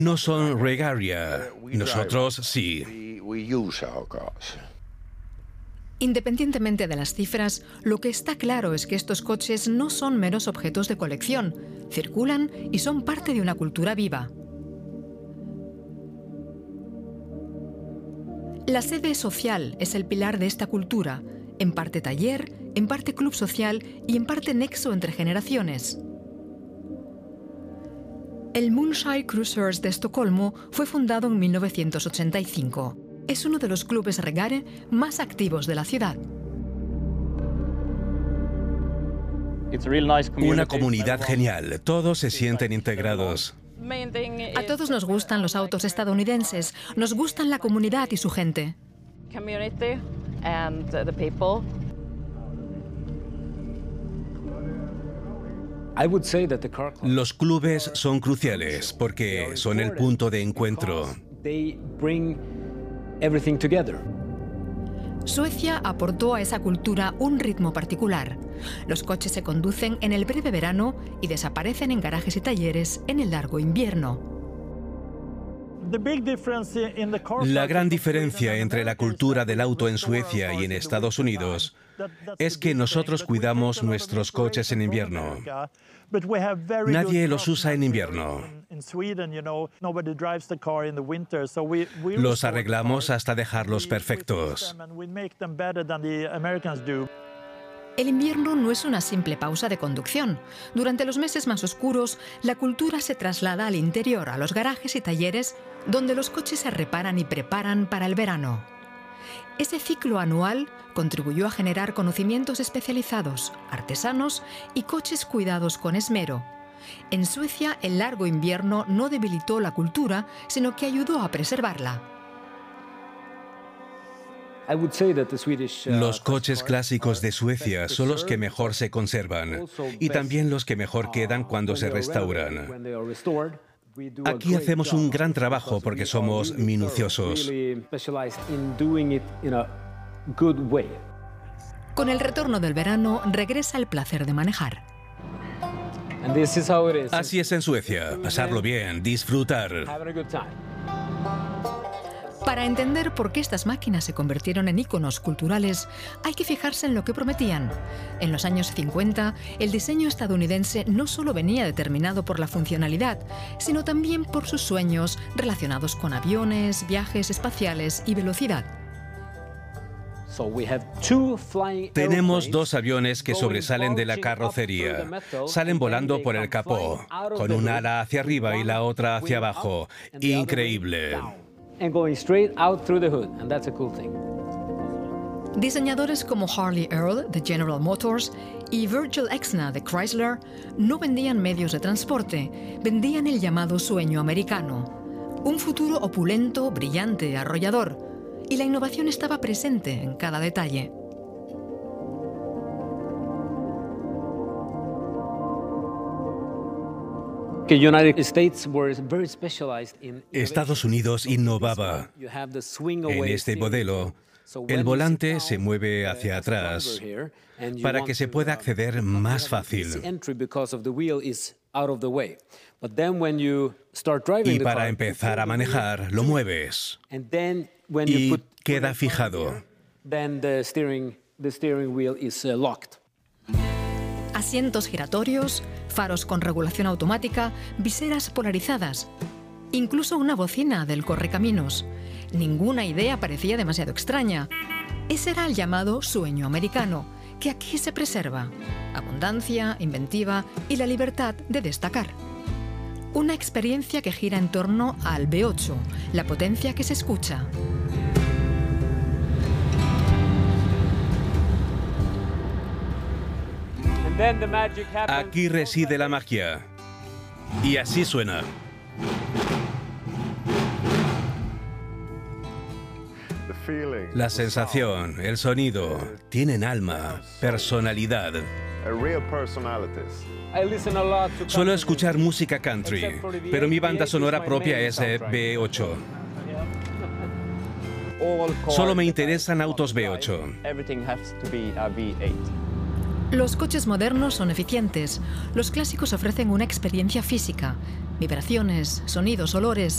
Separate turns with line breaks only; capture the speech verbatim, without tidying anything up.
No son regalia, nosotros sí.
Independientemente de las cifras, lo que está claro es que estos coches no son meros objetos de colección, circulan y son parte de una cultura viva. La sede social es el pilar de esta cultura, en parte taller, en parte club social y en parte nexo entre generaciones. El Moonshine Cruisers de Estocolmo fue fundado en mil novecientos ochenta y cinco. Es uno de los clubes reggae más activos de la ciudad.
Una comunidad genial, todos se sienten integrados.
A todos nos gustan los autos estadounidenses, nos gustan la comunidad y su gente.
Los clubes son cruciales porque son el punto de encuentro.
Suecia aportó a esa cultura un ritmo particular. Los coches se conducen en el breve verano y desaparecen en garajes y talleres en el largo invierno.
La gran diferencia entre la cultura del auto en Suecia y en Estados Unidos es que nosotros cuidamos nuestros coches en invierno. Nadie los usa en invierno. Los arreglamos hasta dejarlos perfectos.
El invierno no es una simple pausa de conducción. Durante los meses más oscuros, la cultura se traslada al interior, a los garajes y talleres, donde los coches se reparan y preparan para el verano. Ese ciclo anual contribuyó a generar conocimientos especializados, artesanos y coches cuidados con esmero. En Suecia, el largo invierno no debilitó la cultura, sino que ayudó a preservarla.
Los coches clásicos de Suecia son los que mejor se conservan y también los que mejor quedan cuando se restauran. Aquí hacemos un gran trabajo porque somos minuciosos.
Con el retorno del verano, regresa el placer de manejar.
Así es en Suecia, pasarlo bien, disfrutar.
Para entender por qué estas máquinas se convirtieron en íconos culturales, hay que fijarse en lo que prometían. En los años cincuenta, el diseño estadounidense no solo venía determinado por la funcionalidad, sino también por sus sueños relacionados con aviones, viajes espaciales y velocidad.
Tenemos dos aviones que sobresalen de la carrocería. Salen volando por el capó, con un ala hacia arriba y la otra hacia abajo. Increíble.
Diseñadores como Harley Earl de General Motors y Virgil Exner de Chrysler no vendían medios de transporte, vendían el llamado sueño americano. Un futuro opulento, brillante, arrollador. Y la innovación estaba presente en cada detalle.
Estados Unidos innovaba. En este modelo, el volante se mueve hacia atrás para que se pueda acceder más fácil. Y para empezar a manejar, lo mueves y queda fijado.
Asientos giratorios, faros con regulación automática, viseras polarizadas, incluso una bocina del correcaminos. Ninguna idea parecía demasiado extraña. Ese era el llamado sueño americano, que aquí se preserva. Abundancia, inventiva y la libertad de destacar. Una experiencia que gira en torno al V ocho, la potencia que se escucha.
Aquí reside la magia. Y así suena. La sensación, el sonido, tienen alma, personalidad. Suelo escuchar música country, pero mi banda sonora propia es V ocho. Solo me interesan autos V ocho.
Los coches modernos son eficientes. Los clásicos ofrecen una experiencia física, vibraciones, sonidos, olores.